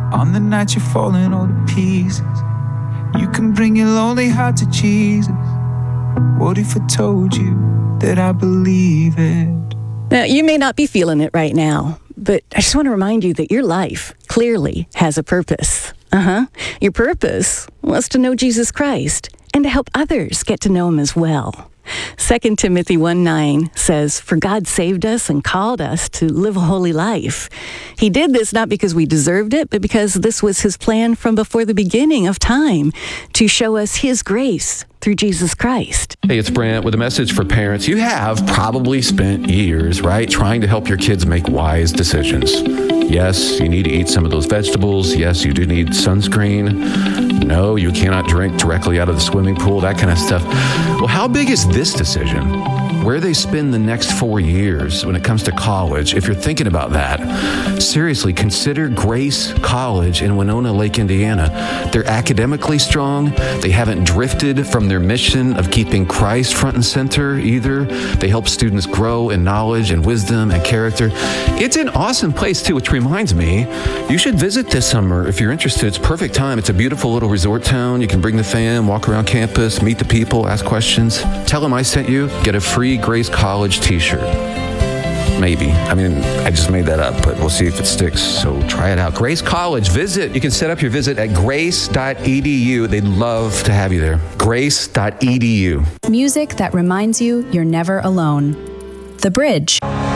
On the night you're falling all to pieces, you can bring your lonely heart to Jesus. What if I told you that I believe it? Now, you may not be feeling it right now, but I just want to remind you that your life clearly has a purpose. Your purpose was to know Jesus Christ and to help others get to know him as well. 2 Timothy 1:9 says, "For God saved us and called us to live a holy life. He did this not because we deserved it, but because this was his plan from before the beginning of time, to show us his grace through Jesus Christ." Hey, it's Brant with a message for parents. You have probably spent years, right, trying to help your kids make wise decisions. Yes, you need to eat some of those vegetables. Yes, you do need sunscreen. No, you cannot drink directly out of the swimming pool, that kind of stuff. Well, how big is this decision? Where they spend the next 4 years when it comes to college, if you're thinking about that, seriously, consider Grace College in Winona Lake, Indiana. They're academically strong. They haven't drifted from their mission of keeping Christ front and center either. They help students grow in knowledge and wisdom and character. It's an awesome place too, which reminds me, you should visit this summer if you're interested. It's perfect time. It's a beautiful little resort town. You can bring the fam, walk around campus, meet the people, ask questions. Tell them I sent you. Get a free Grace College t-shirt. Maybe. I mean, I just made that up, but we'll see if it sticks. So try it out. Grace College, visit. You can set up your visit at grace.edu. They'd love to have you there. Grace.edu. Music that reminds you you're never alone. The Bridge.